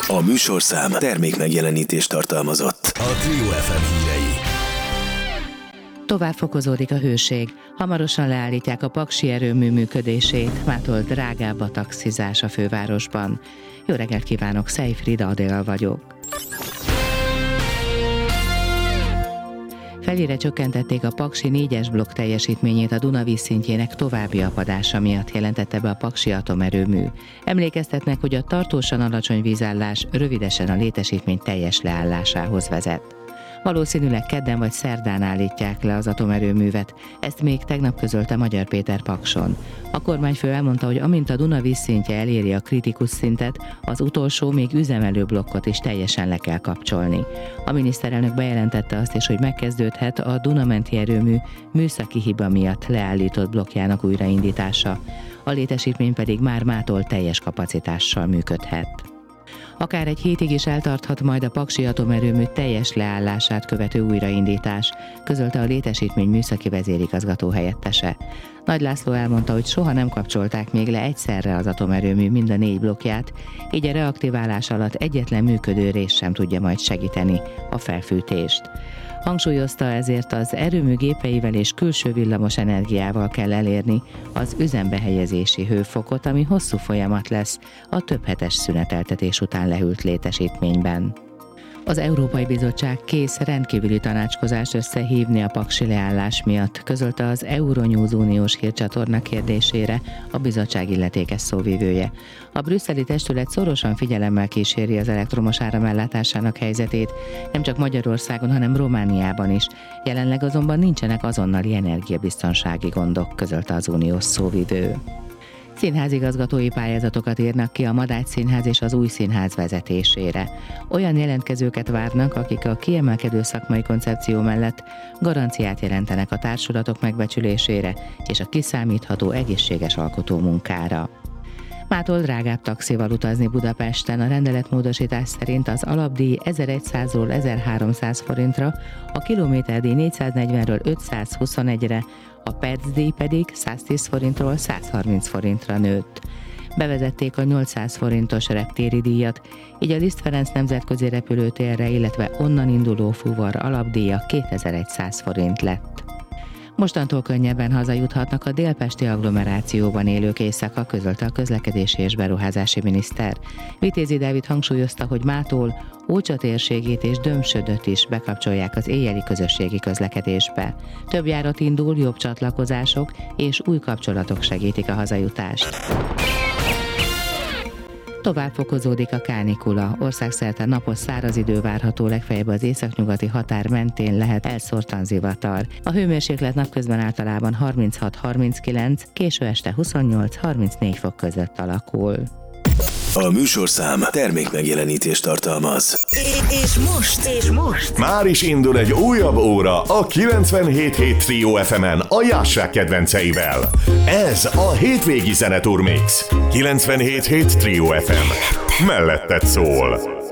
A műsorszám termék megjelenítést tartalmazott. A Trio FM hírei. Tovább fokozódik a hőség. Hamarosan leállítják a paksi erőmű működését, mától drágább a taxizás a fővárosban. Jó reggelt kívánok, Szejfrida Adél vagyok. Felére csökkentették a Paksi 4-es blokk teljesítményét a Duna vízszintjének további apadása miatt, jelentette be a Paksi atomerőmű. Emlékeztetnek, hogy a tartósan alacsony vízállás rövidesen a létesítmény teljes leállásához vezet. Valószínűleg kedden vagy szerdán állítják le az atomerőművet, ezt még tegnap közölte Magyar Péter Pakson. A kormányfő elmondta, hogy amint a Duna vízszintje eléri a kritikus szintet, az utolsó, még üzemelő blokkot is teljesen le kell kapcsolni. A miniszterelnök bejelentette azt is, hogy megkezdődhet a Duna-menti erőmű műszaki hiba miatt leállított blokkjának újraindítása. A létesítmény pedig már mától teljes kapacitással működhet. Akár egy hétig is eltarthat majd a Paksi atomerőmű teljes leállását követő újraindítás, közölte a létesítmény műszaki vezérigazgató helyettese. Nagy László elmondta, hogy soha nem kapcsolták még le egyszerre az atomerőmű mind a 4 blokkját, így a reaktiválás alatt egyetlen működő rész sem tudja majd segíteni a felfűtést. Hangsúlyozta, ezért az erőmű gépeivel és külső villamos energiával kell elérni az üzembe helyezési hőfokot, ami hosszú folyamat lesz a több hetes szüneteltetés után lehűlt létesítményben. Az Európai Bizottság kész rendkívüli tanácskozást összehívni a paksi leállás miatt, közölte az Euronews uniós hírcsatorna kérdésére a bizottság illetékes szóvivője. A brüsszeli testület szorosan figyelemmel kíséri az elektromos áram ellátásának helyzetét, nem csak Magyarországon, hanem Romániában is. Jelenleg azonban nincsenek azonnali energiabiztonsági gondok, közölte az uniós szóvivő. Színházigazgatói pályázatokat írnak ki a Madács Színház és az Új Színház vezetésére. Olyan jelentkezőket várnak, akik a kiemelkedő szakmai koncepció mellett garanciát jelentenek a társulatok megbecsülésére és a kiszámítható, egészséges alkotó munkára. Mától drágább taxival utazni Budapesten. A rendeletmódosítás szerint az alapdíj 1100-ról 1300 forintra, a kilométerdíj 440-ről 521-re, a percdíj pedig 110 forintról 130 forintra nőtt. Bevezették a 800 forintos reptéri díjat, így a Liszt Ferenc nemzetközi repülőtérre, illetve onnan induló fuvar alapdíja 2100 forint lett. Mostantól könnyebben hazajuthatnak a délpesti agglomerációban élők éjszaka, közölte a közlekedési és beruházási miniszter. Vitézi Dávid hangsúlyozta, hogy mától Ócsa térségét és Dömsödöt is bekapcsolják az éjjeli közösségi közlekedésbe. Több járat indul, jobb csatlakozások és új kapcsolatok segítik a hazajutást. Tovább fokozódik a kánikula. Országszerte napos száraz idő várható, legfeljebb az északnyugati határ mentén lehet elszórtan zivatar. A hőmérséklet napközben általában 36-39, késő este 28-34 fok között alakul. A műsorszám termék megjelenítést tartalmaz. És most már is indul egy újabb óra a 97.7 Trio FM-en a Jássák kedvenceivel. Ez a hétvégi zeneturmix. 97.7 Trio FM. Melletted szól.